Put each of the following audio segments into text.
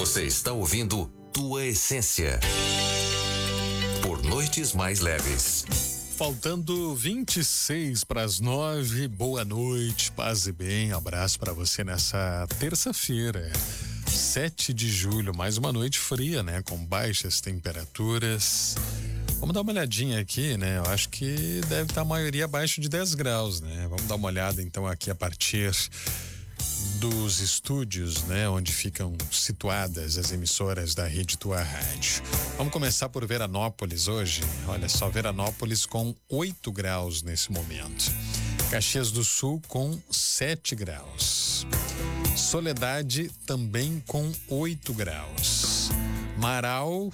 Você está ouvindo Tua Essência. Por Noites Mais Leves. Faltando 26 para as 9. Boa noite, paz e bem. Abraço para você nessa terça-feira, 7 de julho. Mais uma noite fria, né? Com baixas temperaturas. Vamos dar uma olhadinha aqui, né? Eu acho que deve estar a maioria abaixo de 10 graus, né? Vamos dar uma olhada então aqui a partir dos estúdios, né, onde ficam situadas as emissoras da Rede Tua Rádio. Vamos começar por Veranópolis hoje. Olha só, Veranópolis com 8 graus nesse momento. Caxias do Sul com 7 graus. Soledade também com 8 graus. Marau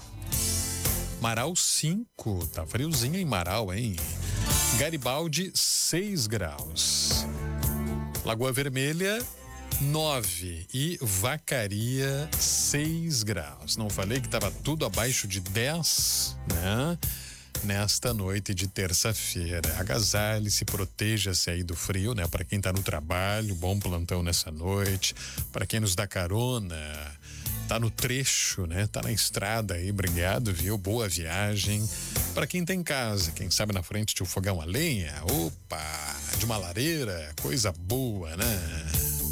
5, tá friozinho em Marau, hein? Garibaldi 6 graus. Lagoa Vermelha 9 e Vacaria 6 graus. Não falei que estava tudo abaixo de 10, né? Nesta noite de terça-feira. Agasalhe-se, proteja-se aí do frio, né? Para quem tá no trabalho, bom plantão nessa noite. Para quem nos dá carona, tá no trecho, né? Tá na estrada aí, obrigado, viu? Boa viagem. Para quem tem casa, quem sabe na frente de um fogão a lenha, opa, de uma lareira, coisa boa, né?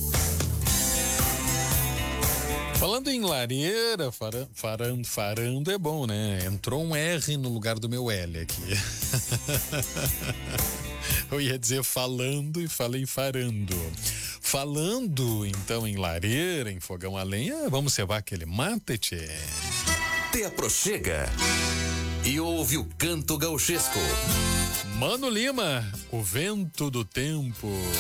Falando em lareira, farando é bom, né? Entrou um R no lugar do meu L aqui. Eu ia dizer falando e falei farando. Falando, então, em lareira, em fogão a lenha, vamos cevar aquele mate, tchê. Te aproxega e ouve o canto gauchesco. Mano Lima, o vento do tempo.